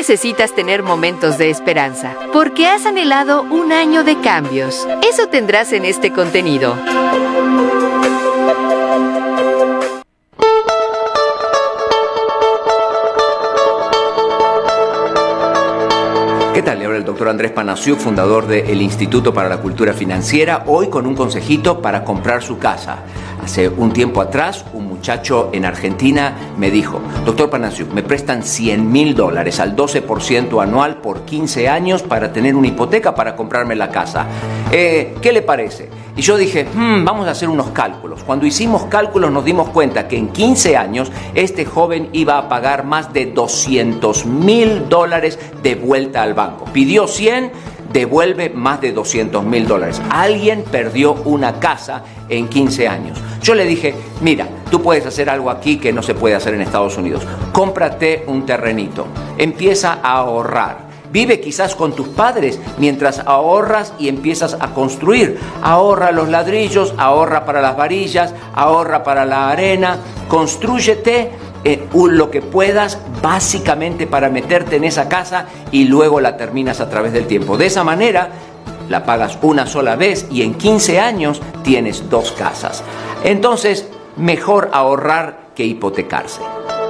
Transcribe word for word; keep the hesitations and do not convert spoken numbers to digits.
necesitas tener momentos de esperanza, porque has anhelado un año de cambios. Eso tendrás en este contenido. ¿Qué tal? Le habla el doctor Andrés Panasiuk, fundador del Instituto para la Cultura Financiera, hoy con un consejito para comprar su casa. Hace un tiempo atrás, un muchacho en Argentina me dijo: doctor Panasiuk, me prestan cien mil dólares al doce por ciento anual por quince años para tener una hipoteca para comprarme la casa. Eh, ¿Qué le parece? Y yo dije, hmm, vamos a hacer unos cálculos. Cuando hicimos cálculos nos dimos cuenta que en quince años este joven iba a pagar más de doscientos mil dólares de vuelta al banco. Pidió cien, devuelve más de doscientos mil dólares. Alguien perdió una casa en quince años. Yo le dije, mira, tú puedes hacer algo aquí que no se puede hacer en Estados Unidos. Cómprate un terrenito, empieza a ahorrar. Vive quizás con tus padres mientras ahorras y empiezas a construir. Ahorra los ladrillos, ahorra para las varillas, ahorra para la arena. Constrúyete eh, lo que puedas básicamente para meterte en esa casa y luego la terminas a través del tiempo. De esa manera la pagas una sola vez y en quince años tienes dos casas. Entonces, mejor ahorrar que hipotecarse.